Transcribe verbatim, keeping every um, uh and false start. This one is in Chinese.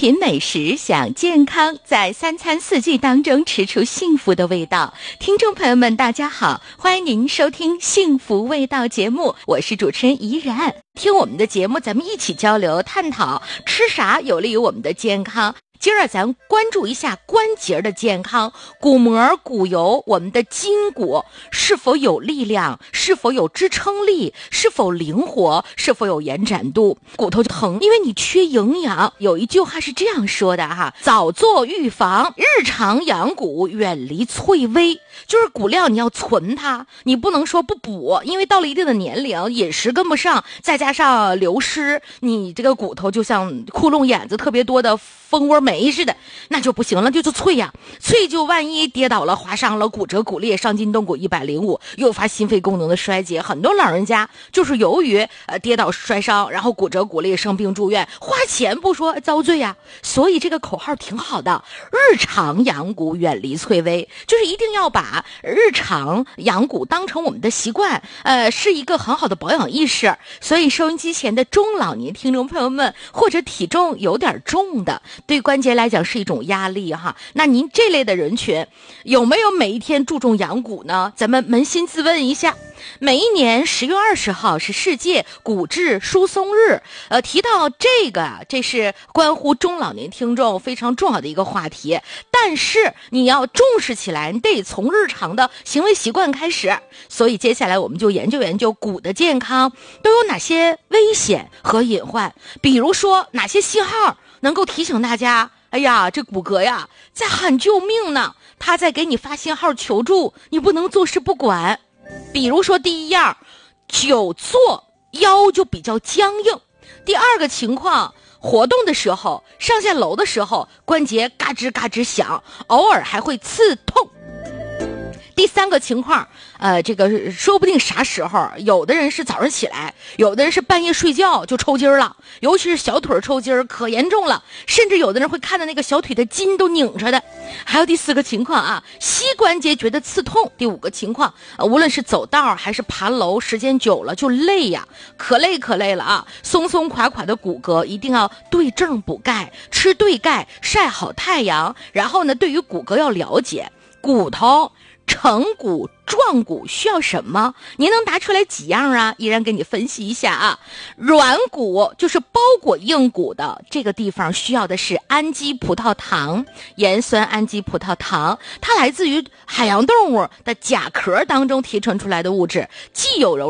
品美食，享健康，在三餐四季当中吃出幸福的味道。听众朋友们大家好，欢迎您收听幸福味道节目，我是主持人怡然。听我们的节目，咱们一起交流探讨吃啥有利于我们的健康。今儿咱关注一下关节的健康，骨膜、骨油，我们的筋骨是否有力量，是否有支撑力，是否灵活，是否有延展度。骨头疼，因为你缺营养。有一句话是这样说的哈，早做预防，日常养骨，远离脆微。就是骨料你要存它，你不能说不补，因为到了一定的年龄，饮食跟不上，再加上流失，你这个骨头就像窟窿眼子特别多的蜂窝煤似的，那就不行了，就就脆呀，脆就万一跌倒了、划伤了、骨折、骨裂、伤筋动骨一百零五，诱发心肺功能的衰竭。很多老人家就是由于呃跌倒摔伤，然后骨折骨裂、生病住院，花钱不说遭罪呀。所以这个口号挺好的，日常养骨，远离脆微，就是一定要把日常养骨当成我们的习惯，呃，是一个很好的保养意识。所以收音机前的中老年听众朋友们，或者体重有点重的，对关节来讲是一种压力哈。那您这类的人群有没有每一天注重养骨呢？咱们扪心自问一下。每一年十月二十号是世界骨质疏松日，呃，提到这个啊，这是关乎中老年听众非常重要的一个话题。但是你要重视起来，你得从日常的行为习惯开始。所以接下来我们就研究研究骨的健康都有哪些危险和隐患，比如说哪些信号能够提醒大家，哎呀，这骨骼呀在喊救命呢，他在给你发信号求助，你不能坐视不管。比如说第一样，久坐腰就比较僵硬。第二个情况，活动的时候，上下楼的时候，关节嘎吱嘎吱响，偶尔还会刺痛。第三个情况，呃，这个说不定啥时候，有的人是早上起来，有的人是半夜睡觉就抽筋了，尤其是小腿抽筋可严重了，甚至有的人会看到那个小腿的筋都拧着的。还有第四个情况啊，膝关节觉得刺痛。第五个情况，呃、无论是走道还是爬楼，时间久了就累呀，可累可累了啊！松松垮垮的骨骼一定要对症补钙，吃对钙，晒好太阳。然后呢，对于骨骼要了解，骨头成骨壮骨需要什么？您能答出来几样啊？依然给你分析一下啊。软骨就是包裹硬骨的这个地方，需要的是氨基葡萄糖，盐酸氨基葡萄糖，它来自于海洋动物的甲壳当中提纯出来的物质，既有柔